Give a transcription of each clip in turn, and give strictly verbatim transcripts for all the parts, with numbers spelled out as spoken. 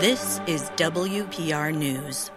This is W P R News.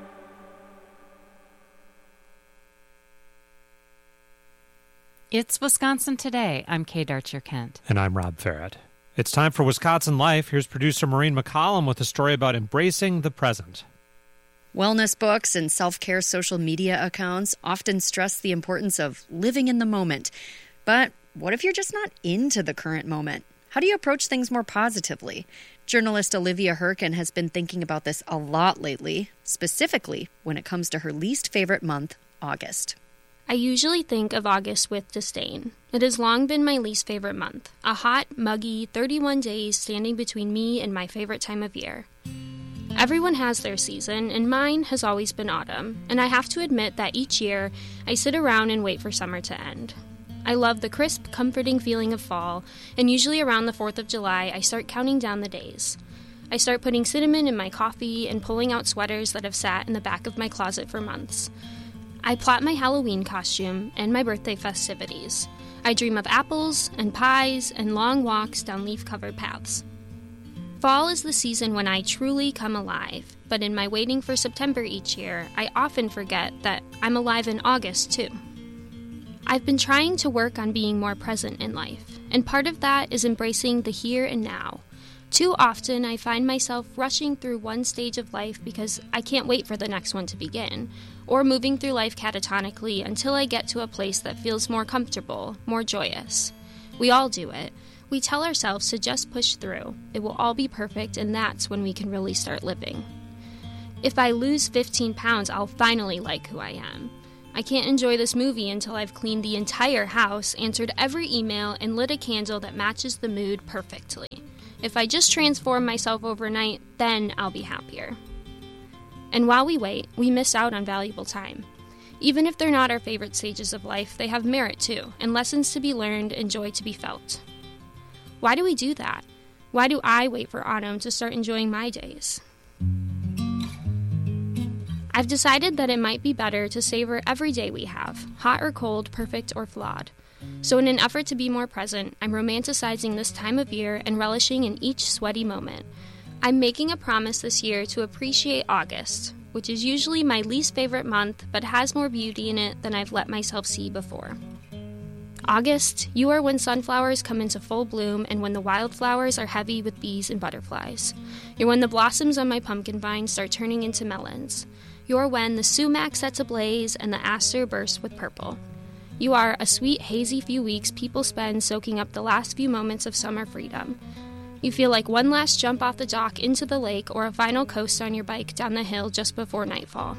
It's Wisconsin Today. I'm Kate Archer-Kent. And I'm Rob Farrett. It's time for Wisconsin Life. Here's producer Maureen McCollum with a story about embracing the present. Wellness books and self-care social media accounts often stress the importance of living in the moment. But what if you're just not into the current moment? How do you approach things more positively? Journalist Olivia Herken has been thinking about this a lot lately, specifically when it comes to her least favorite month, August. I usually think of August with disdain. It has long been my least favorite month, a hot, muggy thirty-one days standing between me and my favorite time of year. Everyone has their season, and mine has always been autumn, and I have to admit that each year I sit around and wait for summer to end. I love the crisp, comforting feeling of fall, and usually around the fourth of July I start counting down the days. I start putting cinnamon in my coffee and pulling out sweaters that have sat in the back of my closet for months. I plot my Halloween costume and my birthday festivities. I dream of apples and pies and long walks down leaf-covered paths. Fall is the season when I truly come alive, but in my waiting for September each year, I often forget that I'm alive in August, too. I've been trying to work on being more present in life, and part of that is embracing the here and now. Too often, I find myself rushing through one stage of life because I can't wait for the next one to begin, or moving through life catatonically until I get to a place that feels more comfortable, more joyous. We all do it. We tell ourselves to just push through. It will all be perfect, and that's when we can really start living. If I lose fifteen pounds, I'll finally like who I am. I can't enjoy this movie until I've cleaned the entire house, answered every email, and lit a candle that matches the mood perfectly. If I just transform myself overnight, then I'll be happier. And while we wait, we miss out on valuable time. Even if they're not our favorite stages of life, they have merit too, and lessons to be learned and joy to be felt. Why do we do that? Why do I wait for autumn to start enjoying my days? I've decided that it might be better to savor every day we have, hot or cold, perfect or flawed. So in an effort to be more present, I'm romanticizing this time of year and relishing in each sweaty moment. I'm making a promise this year to appreciate August, which is usually my least favorite month, but has more beauty in it than I've let myself see before. August, you are when sunflowers come into full bloom and when the wildflowers are heavy with bees and butterflies. You're when the blossoms on my pumpkin vine start turning into melons. You're when the sumac sets ablaze and the aster bursts with purple. You are a sweet, hazy few weeks people spend soaking up the last few moments of summer freedom. You feel like one last jump off the dock into the lake or a final coast on your bike down the hill just before nightfall.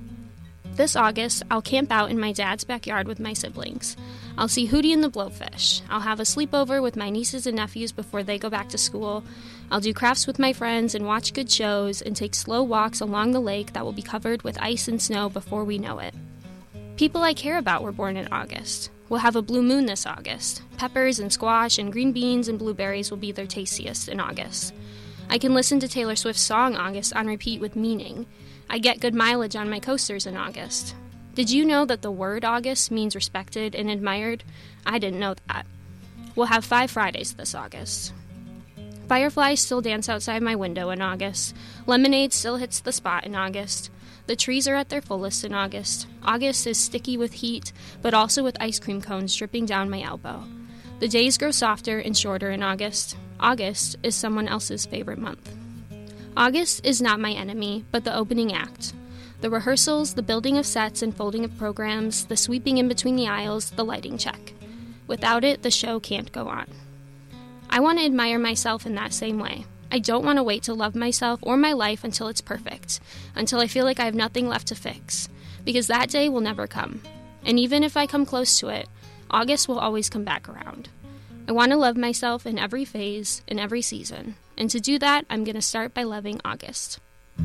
This August, I'll camp out in my dad's backyard with my siblings. I'll see Hootie and the Blowfish. I'll have a sleepover with my nieces and nephews before they go back to school. I'll do crafts with my friends and watch good shows and take slow walks along the lake that will be covered with ice and snow before we know it. People I care about were born in August. We'll have a blue moon this August. Peppers and squash and green beans and blueberries will be their tastiest in August. I can listen to Taylor Swift's song August on repeat with meaning. I get good mileage on my coasters in August. Did you know that the word August means respected and admired? I didn't know that. We'll have five Fridays this August. Fireflies still dance outside my window in August. Lemonade still hits the spot in August. The trees are at their fullest in August. August is sticky with heat, but also with ice cream cones dripping down my elbow. The days grow softer and shorter in August. August is someone else's favorite month. August is not my enemy, but the opening act. The rehearsals, the building of sets and folding of programs, the sweeping in between the aisles, the lighting check. Without it, the show can't go on. I want to admire myself in that same way. I don't want to wait to love myself or my life until it's perfect, until I feel like I have nothing left to fix, because that day will never come. And even if I come close to it, August will always come back around. I want to love myself in every phase, in every season. And to do that, I'm going to start by loving August.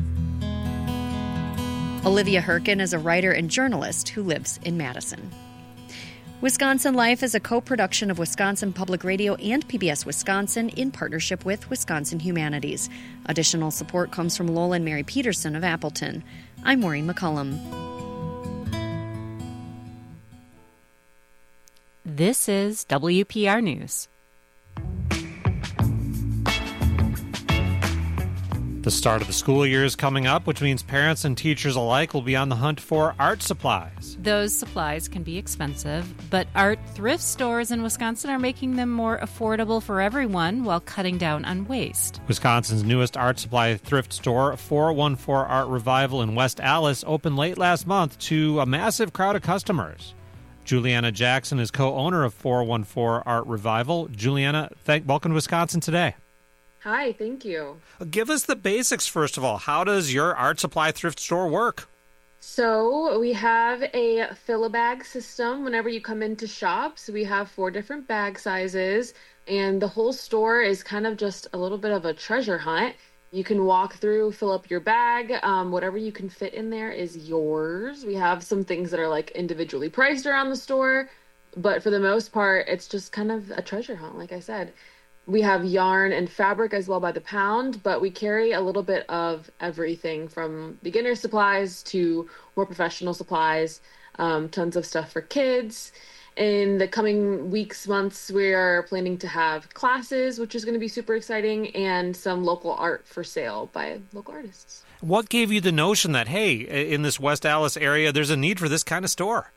Olivia Herken is a writer and journalist who lives in Madison. Wisconsin Life is a co-production of Wisconsin Public Radio and P B S Wisconsin in partnership with Wisconsin Humanities. Additional support comes from Lowell and Mary Peterson of Appleton. I'm Maureen McCullum. This is W P R News. The start of the school year is coming up, which means parents and teachers alike will be on the hunt for art supplies. Those supplies can be expensive, but art thrift stores in Wisconsin are making them more affordable for everyone while cutting down on waste. Wisconsin's newest art supply thrift store, four one four Art Revival in West Allis, opened late last month to a massive crowd of customers. Juliana Jackson is co-owner of four one four Art Revival. Juliana, thank, welcome to Wisconsin Today. Hi, thank you. Give us the basics, first of all. How does your art supply thrift store work? So we have a fill-a-bag system whenever you come into shops. We have four different bag sizes, and the whole store is kind of just a little bit of a treasure hunt. You can walk through, fill up your bag. Um, whatever you can fit in there is yours. We have some things that are like individually priced around the store, but for the most part, it's just kind of a treasure hunt, like I said. We have yarn and fabric as well by the pound, but we carry a little bit of everything from beginner supplies to more professional supplies, um, tons of stuff for kids. In the coming weeks, months, we are planning to have classes, which is going to be super exciting, and some local art for sale by local artists. What gave you the notion that, hey, in this West Allis area, there's a need for this kind of store?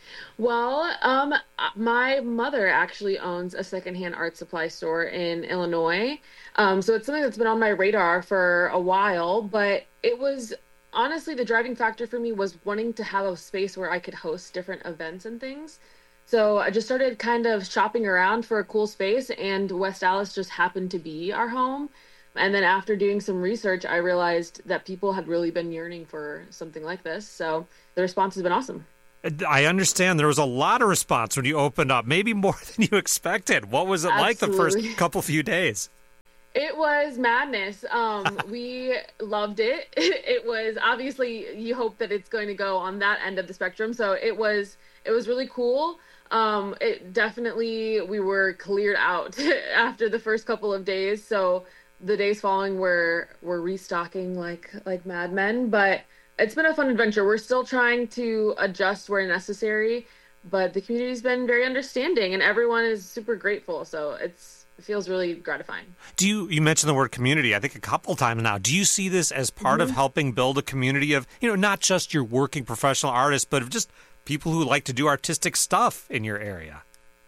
Well, um, my mother actually owns a secondhand art supply store in Illinois. Um, so it's something that's been on my radar for a while, but it was honestly the driving factor for me was wanting to have a space where I could host different events and things. So I just started kind of shopping around for a cool space, and West Allis just happened to be our home. And then after doing some research, I realized that people had really been yearning for something like this. So the response has been awesome. I understand there was a lot of response when you opened up, maybe more than you expected. What was it Absolutely. like the first couple few days? It was madness. Um, we loved it. It was obviously, you hope that it's going to go on that end of the spectrum. So it was, it was really cool. Um, it definitely, we were cleared out after the first couple of days. So the days following were, were restocking like, like madmen, but it's been a fun adventure. We're still trying to adjust where necessary, but the community's been very understanding and everyone is super grateful. So it's, it feels really gratifying. Do you, you mentioned the word community, I think a couple times now. Do you see this as part mm-hmm. of helping build a community of, you know, not just your working professional artists, but of just people who like to do artistic stuff in your area?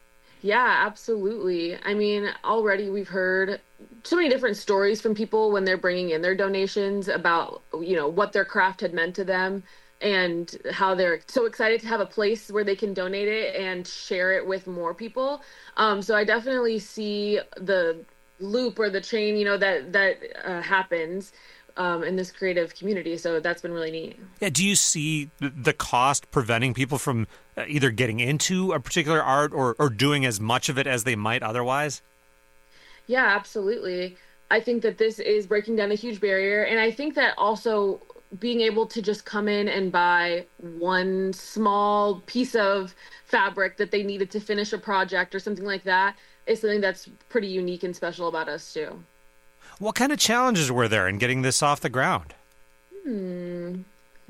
Yeah, absolutely. I mean, already we've heard so many different stories from people when they're bringing in their donations about, you know, what their craft had meant to them and how they're so excited to have a place where they can donate it and share it with more people. Um, so I definitely see the loop or the chain, you know, that, that uh, happens um, in this creative community. So that's been really neat. Yeah. Do you see the cost preventing people from either getting into a particular art or, or doing as much of it as they might otherwise? Yeah, absolutely. I think that this is breaking down a huge barrier. And I think that also being able to just come in and buy one small piece of fabric that they needed to finish a project or something like that is something that's pretty unique and special about us too. What kind of challenges were there in getting this off the ground? Hmm.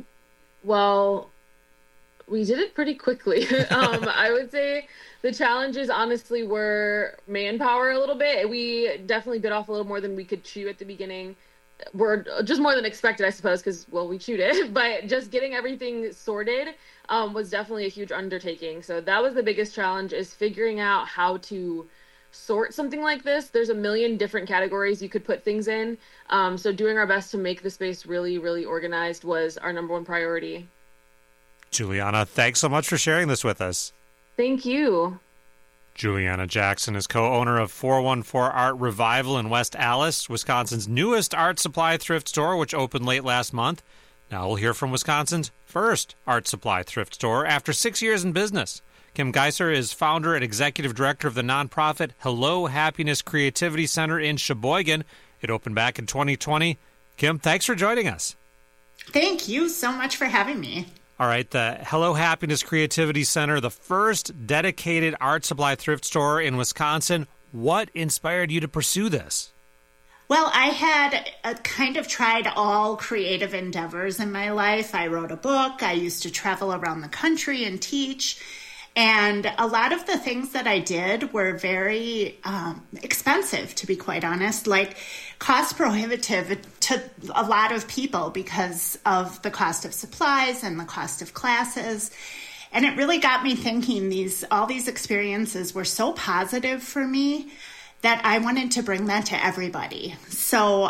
Well, we did it pretty quickly. um, I would say the challenges honestly were manpower a little bit. We definitely bit off a little more than we could chew at the beginning. We're just more than expected, I suppose, because, well, we chewed it. But just getting everything sorted um, was definitely a huge undertaking. So that was the biggest challenge, is figuring out how to sort something like this. There's a million different categories you could put things in. Um, so doing our best to make the space really, really organized was our number one priority. Juliana, thanks so much for sharing this with us. Thank you. Juliana Jackson is co-owner of four one four Art Revival in West Allis, Wisconsin's newest art supply thrift store, which opened late last month. Now we'll hear from Wisconsin's first art supply thrift store after six years in business. Kim Geiser is founder and executive director of the nonprofit Hello Happiness Creativity Center in Sheboygan. It opened back in twenty twenty. Kim, thanks for joining us. Thank you so much for having me. All right, the Hello Happiness Creativity Center, the first dedicated art supply thrift store in Wisconsin. What inspired you to pursue this? Well, I had uh, kind of tried all creative endeavors in my life. I wrote a book. I used to travel around the country and teach. And a lot of the things that I did were very um, expensive, to be quite honest, like cost prohibitive to a lot of people because of the cost of supplies and the cost of classes. And it really got me thinking these all these experiences were so positive for me that I wanted to bring that to everybody. So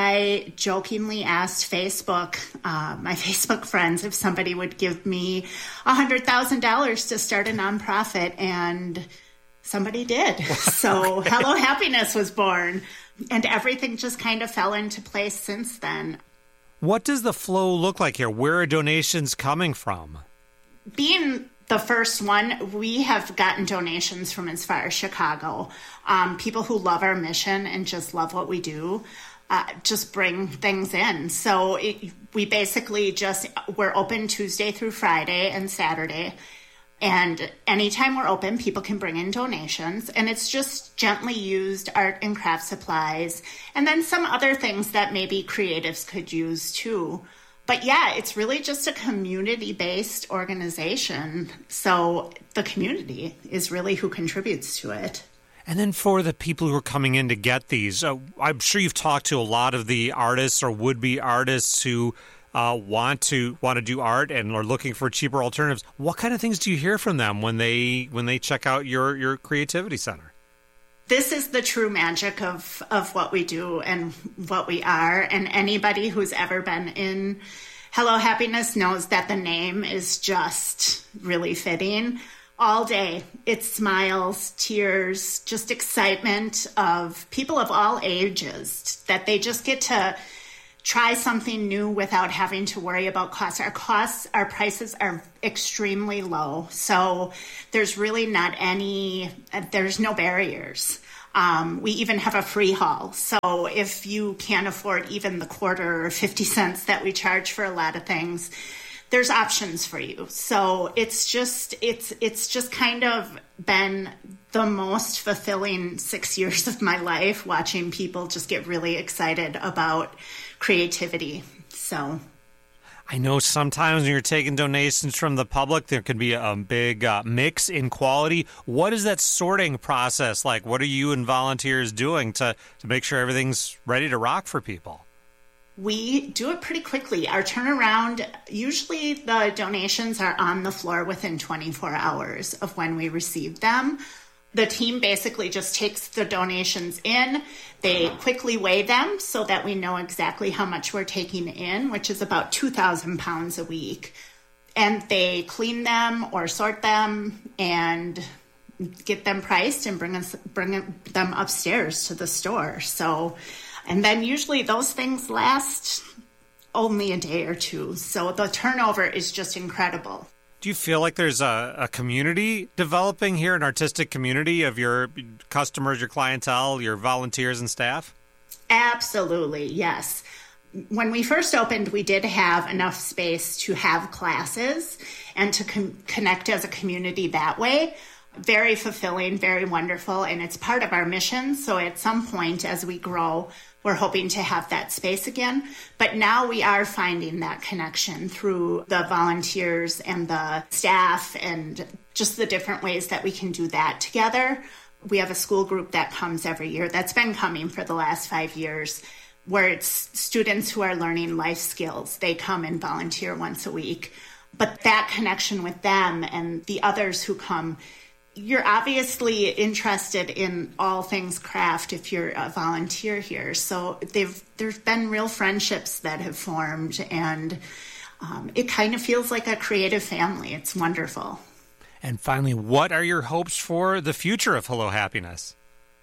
I jokingly asked Facebook, uh, my Facebook friends, if somebody would give me one hundred thousand dollars to start a nonprofit, and somebody did. So Hello Happiness was born, and everything just kind of fell into place since then. What does the flow look like here? Where are donations coming from? Being the first one, we have gotten donations from as far as Chicago. Um, people who love our mission and just love what we do, uh, just bring things in. So it, we basically just, we're open Tuesday through Friday and Saturday. And anytime we're open, people can bring in donations. And it's just gently used art and craft supplies. And then some other things that maybe creatives could use too. But yeah, it's really just a community-based organization. So the community is really who contributes to it. And then for the people who are coming in to get these, uh, I'm sure you've talked to a lot of the artists or would-be artists who uh, want to want to do art and are looking for cheaper alternatives. What kind of things do you hear from them when they when they check out your, your creativity center? This is the true magic of, of what we do and what we are. And anybody who's ever been in Hello Happiness knows that the name is just really fitting. All day, it's smiles, tears, just excitement of people of all ages, that they just get to try something new without having to worry about costs. Our costs, our prices are extremely low. So there's really not any, there's no barriers. Um, we even have a free haul. So if you can't afford even the quarter or fifty cents that we charge for a lot of things, there's options for you. So it's just, it's, it's just kind of been the most fulfilling six years of my life, watching people just get really excited about creativity. So I know sometimes when you're taking donations from the public, there can be a big uh, mix in quality. What is that sorting process like? What are you and volunteers doing to, to make sure everything's ready to rock for people? We do it pretty quickly. Our turnaround, usually the donations are on the floor within twenty-four hours of when we receive them. The team basically just takes the donations in. They quickly weigh them so that we know exactly how much we're taking in, which is about two thousand pounds a week. And they clean them or sort them and get them priced and bring us bring them upstairs to the store. So, and then usually those things last only a day or two. So the turnover is just incredible. Do you feel like there's a, a community developing here, an artistic community of your customers, your clientele, your volunteers and staff? Absolutely, yes. When we first opened, we did have enough space to have classes and to con- connect as a community that way. Very fulfilling, very wonderful, and it's part of our mission. So at some point as we grow, we're hoping to have that space again. But now we are finding that connection through the volunteers and the staff and just the different ways that we can do that together. We have a school group that comes every year that's been coming for the last five years, where it's students who are learning life skills. They come and volunteer once a week. But that connection with them and the others who come, you're obviously interested in all things craft if you're a volunteer here. So they've, there's been real friendships that have formed, and um, it kind of feels like a creative family. It's wonderful. And finally, what are your hopes for the future of Hello Happiness?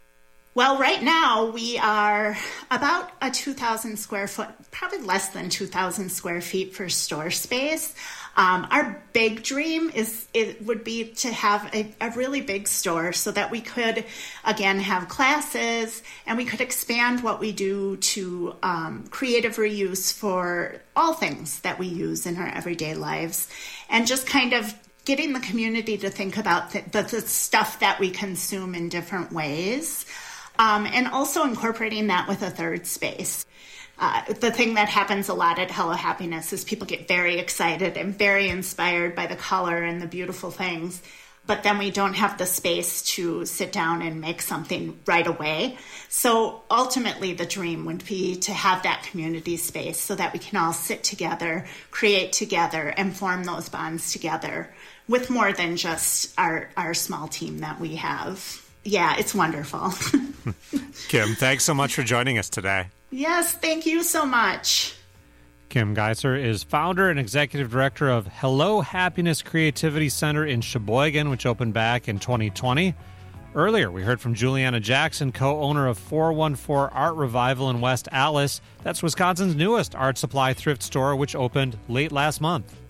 Well, right now we are about a two thousand square foot, probably less than two thousand square feet for store space. Um, our big dream is it would be to have a, a really big store so that we could, again, have classes and we could expand what we do to um, creative reuse for all things that we use in our everyday lives, and just kind of getting the community to think about the, the, the stuff that we consume in different ways. Um, and also incorporating that with a third space. Uh, the thing that happens a lot at Hello Happiness is people get very excited and very inspired by the color and the beautiful things. but then we don't have the space to sit down and make something right away. So ultimately, the dream would be to have that community space so that we can all sit together, create together, and form those bonds together with more than just our, our small team that we have. Yeah, it's wonderful. Kim, thanks so much for joining us today. Yes, thank you so much. Kim Geiser is founder and executive director of Hello Happiness Creativity Center in Sheboygan, which opened back in twenty twenty. Earlier, we heard from Juliana Jackson, co-owner of four one four Art Revival in West Allis. That's Wisconsin's newest art supply thrift store, which opened late last month.